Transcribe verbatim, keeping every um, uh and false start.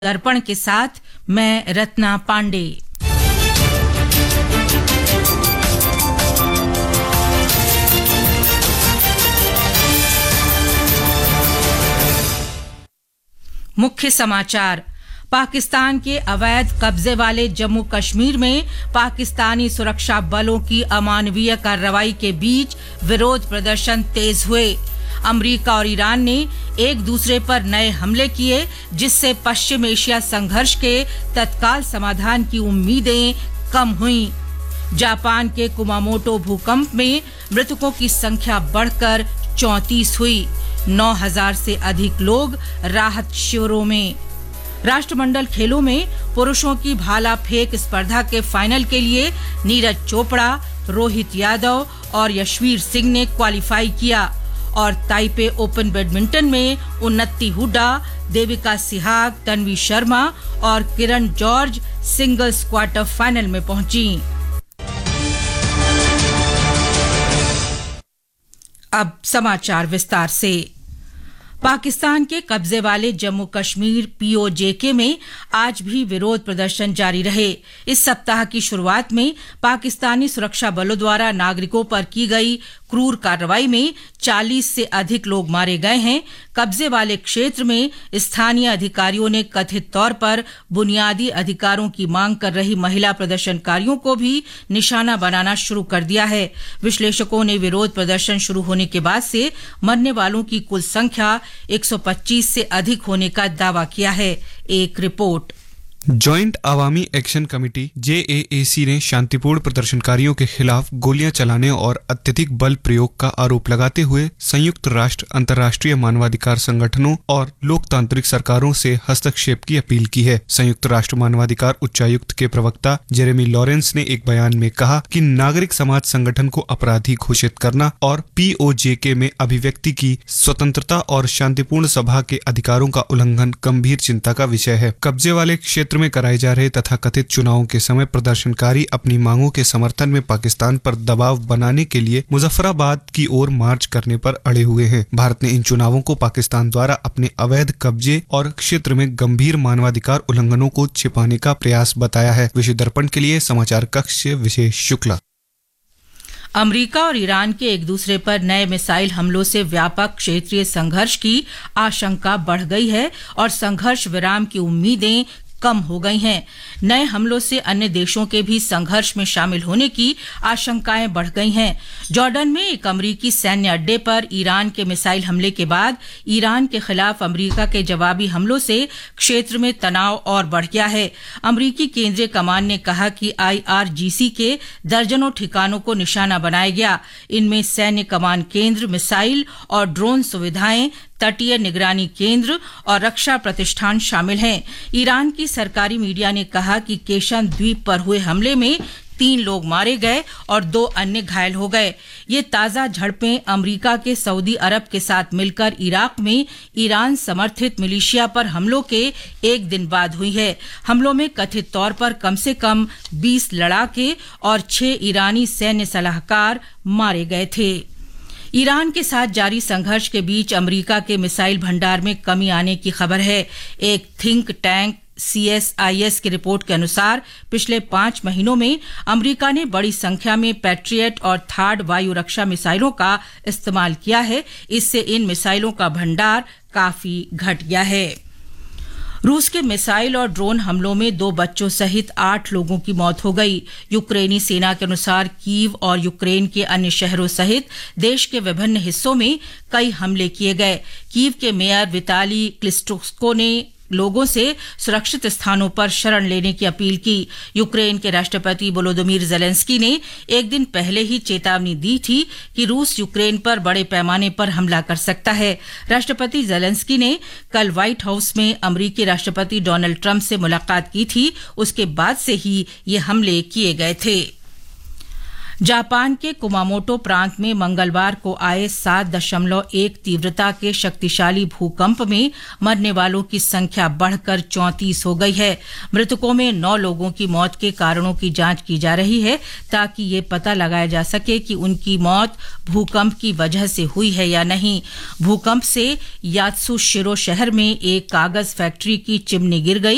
दर्पण के साथ मैं रत्ना पांडे। मुख्य समाचार। पाकिस्तान के अवैध कब्जे वाले जम्मू कश्मीर में पाकिस्तानी सुरक्षा बलों की अमानवीय कार्रवाई के बीच विरोध प्रदर्शन तेज हुए। अमेरिका और ईरान ने एक दूसरे पर नए हमले किए, जिससे पश्चिम एशिया संघर्ष के तत्काल समाधान की उम्मीदें कम हुईं। जापान के कुमामोटो भूकंप में मृतकों की संख्या बढ़कर चौंतीस हुई। नौ हजार से अधिक लोग राहत शिविरों में। राष्ट्रमंडल खेलों में पुरुषों की भाला फेंक स्पर्धा के फाइनल के लिए नीरज चोपड़ा, रोहित यादव और यशवीर सिंह ने क्वालिफाई किया। और ताइपे ओपन बैडमिंटन में उन्नति हुड्डा, देविका सिहाग, तन्वी शर्मा और किरण जॉर्ज सिंगल्स क्वार्टर फाइनल में पहुंची। अब समाचार विस्तार से। पाकिस्तान के कब्जे वाले जम्मू कश्मीर पीओजेके में आज भी विरोध प्रदर्शन जारी रहे। इस सप्ताह की शुरुआत में पाकिस्तानी सुरक्षा बलों द्वारा नागरिकों पर की गई क्रूर कार्रवाई में चालीस से अधिक लोग मारे गए हैं। कब्जे वाले क्षेत्र में स्थानीय अधिकारियों ने कथित तौर पर बुनियादी अधिकारों की मांग कर रही महिला प्रदर्शनकारियों को भी निशाना बनाना शुरू कर दिया है। विश्लेषकों ने विरोध प्रदर्शन शुरू होने के बाद से मरने वालों की कुल संख्या एक सौ पच्चीस से अधिक होने का दावा किया है। एक रिपोर्ट। जॉइंट अवामी एक्शन कमेटी जे ए ए सी ने शांतिपूर्ण प्रदर्शनकारियों के खिलाफ गोलियां चलाने और अत्यधिक बल प्रयोग का आरोप लगाते हुए संयुक्त राष्ट्र, अंतर्राष्ट्रीय मानवाधिकार संगठनों और लोकतांत्रिक सरकारों से हस्तक्षेप की अपील की है। संयुक्त राष्ट्र मानवाधिकार उच्चायुक्त के प्रवक्ता जेरेमी लॉरेंस ने एक बयान में कहा कि नागरिक समाज संगठन को अपराधी घोषित करना और पी ओ जे के में अभिव्यक्ति की स्वतंत्रता और शांतिपूर्ण सभा के अधिकारों का उल्लंघन गंभीर चिंता का विषय है। कब्जे वाले क्षेत्र में कराए जा रहे तथा कथित चुनावों के समय प्रदर्शनकारी अपनी मांगों के समर्थन में पाकिस्तान पर दबाव बनाने के लिए मुजफ्फराबाद की ओर मार्च करने पर अड़े हुए हैं। भारत ने इन चुनावों को पाकिस्तान द्वारा अपने अवैध कब्जे और क्षेत्र में गंभीर मानवाधिकार उल्लंघनों को छिपाने का प्रयास बताया है। विश्व दर्पण के लिए समाचार कक्ष से विशेष शुक्ला। अमेरिका और ईरान के एक दूसरे पर नए मिसाइल हमलों से व्यापक क्षेत्रीय संघर्ष की आशंका बढ़ गई है और संघर्ष विराम की उम्मीदें कम हो गई हैं। नए हमलों से अन्य देशों के भी संघर्ष में शामिल होने की आशंकाएं बढ़ गई हैं। जॉर्डन में एक अमेरिकी सैन्य अड्डे पर ईरान के मिसाइल हमले के बाद ईरान के खिलाफ अमेरिका के जवाबी हमलों से क्षेत्र में तनाव और बढ़ गया है। अमेरिकी केंद्रीय कमान ने कहा कि आई आर जी सी के दर्जनों ठिकानों को निशाना बनाया गया। इनमें सैन्य कमान केंद्र, मिसाइल और ड्रोन सुविधाएं, तटीय निगरानी केंद्र और रक्षा प्रतिष्ठान शामिल हैं। ईरान की सरकारी मीडिया ने कहा कि केशन द्वीप पर हुए हमले में तीन लोग मारे गए और दो अन्य घायल हो गए। ये ताजा झड़पें अमेरिका के सऊदी अरब के साथ मिलकर इराक में ईरान समर्थित मिलिशिया पर हमलों के एक दिन बाद हुई है। हमलों में कथित तौर पर कम से कम बीस लड़ाके और छह ईरानी सैन्य सलाहकार मारे गए थे। ईरान के साथ जारी संघर्ष के बीच अमेरिका के मिसाइल भंडार में कमी आने की खबर है। एक think tank C S I S की रिपोर्ट के अनुसार पिछले पांच महीनों में अमेरिका ने बड़ी संख्या में पैट्रियट और थार्ड वायु रक्षा मिसाइलों का इस्तेमाल किया है। इससे इन मिसाइलों का भंडार काफी घट गया है। रूस के मिसाइल और ड्रोन हमलों में दो बच्चों सहित आठ लोगों की मौत हो गई। यूक्रेनी सेना के अनुसार कीव और यूक्रेन के अन्य शहरों सहित देश के विभिन्न हिस्सों में कई हमले किए गए। कीव के मेयर विताली क्लिस्टोस्को ने लोगों से सुरक्षित स्थानों पर शरण लेने की अपील की। यूक्रेन के राष्ट्रपति वोलोदिमीर ज़ेलेंस्की ने एक दिन पहले ही चेतावनी दी थी कि रूस यूक्रेन पर बड़े पैमाने पर हमला कर सकता है। राष्ट्रपति ज़ेलेंस्की ने कल व्हाइट हाउस में अमेरिकी राष्ट्रपति डोनाल्ड ट्रंप से मुलाकात की थी। उसके बाद से ही ये हमले किए गए थे। जापान के कुमामोटो प्रांत में मंगलवार को आए सात दशमलव एक तीव्रता के शक्तिशाली भूकंप में मरने वालों की संख्या बढ़कर चौंतीस हो गई है। मृतकों में नौ लोगों की मौत के कारणों की जांच की जा रही है ताकि ये पता लगाया जा सके कि उनकी मौत भूकंप की वजह से हुई है या नहीं। भूकंप से यात्सुशिरो शहर में एक कागज फैक्ट्री की चिमनी गिर गई